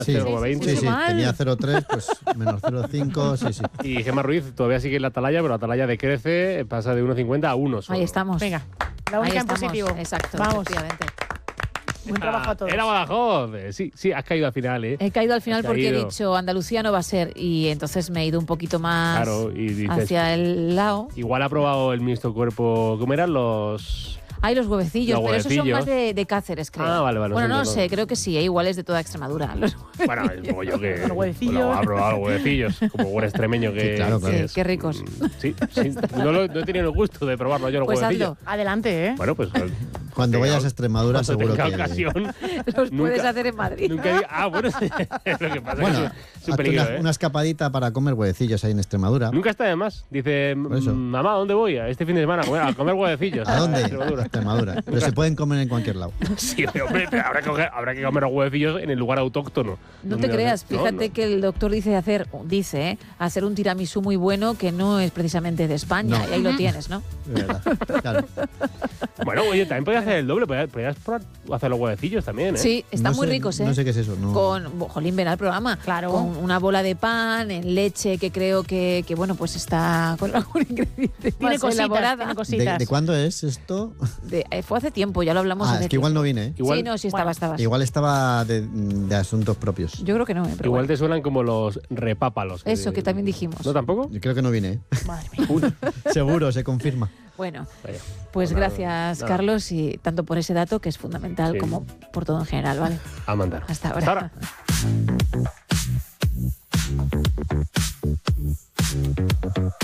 Sí, 0,20. sí, tenía 0,3, pues menos 0,5, sí. Y Gemma Ruiz todavía sigue en la atalaya, pero la atalaya decrece, pasa de 1,50 a 1 solo. Ahí estamos. Venga, la única en positivo. Exacto, Vamos. efectivamente. Buen trabajo a todos. Era Badajoz. Sí, has caído al final, ¿eh? He caído al final Has porque he caído. dicho Andalucía no va a ser y entonces me he ido un poquito más Claro, y dices, hacia el lado. igual ha probado el ministro cuerpo, ¿cómo eran los...? Hay los huevecillos, Los pero esos son huevecillos. más de Cáceres, creo. Ah, vale, Bueno, son no de lo todo. sé, creo que sí, igual es de toda Extremadura. Los Bueno, como yo que... Los huevecillos. Bueno, ha probado los huevecillos, como buen extremeño que, Sí, claro, que claro. es. Qué ricos. Sí. No he tenido el gusto de probarlo yo los Pues huevecillos. hazlo. Adelante, ¿eh? Bueno, pues... Cuando vayas a Extremadura cuando seguro tenga que... ocasión... Los Nunca- puedes hacer en Madrid. Bueno, lo que pasa Bueno, es que es un hazte peligro, una, ¿eh? una escapadita para comer huevecillos ahí en Extremadura. Nunca está de más. Dice, Por eso. mamá, ¿dónde voy? Este fin de semana a comer huevecillos. ¿A dónde? Extremadura. Extremadura. Pero se pueden comer en cualquier lado. Sí, hombre, pero habrá que comer los huevecillos en el lugar autóctono. No Donde te creas, no, fíjate que el doctor dice hacer un tiramisú muy bueno que no es precisamente de España. No. Y ahí lo tienes, ¿no? De verdad. Claro. Bueno, oye, también podías hacer el doble. Podías probar hacer los huevecillos también, ¿eh? Sí, están No muy sé- ricos, ¿eh? No sé qué es eso. No. Jolín, ven al programa. Claro. Con una bola de pan, en leche, que creo que bueno, pues está con algún ingrediente Tiene más cositas, elaborada. tiene cositas. ¿De cuándo es esto? Fue hace tiempo, ya lo hablamos Ah, hace es que igual tiempo. no vine, ¿eh? Igual- Sí, no, sí estabas. Igual estaba de asuntos propios. Yo creo que no, pero Igual bueno. te suenan como los repápalos. Eso que también dijimos. ¿No tampoco? Yo creo que no vine, ¿eh? Madre mía. Seguro, se confirma. Bueno, Vaya. pues Nada, gracias, nada. Carlos, y tanto por ese dato que es fundamental Sí. como por todo en general, ¿vale? A mandar. Hasta ahora.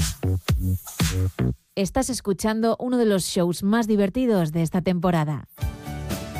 Estás escuchando uno de los shows más divertidos de esta temporada.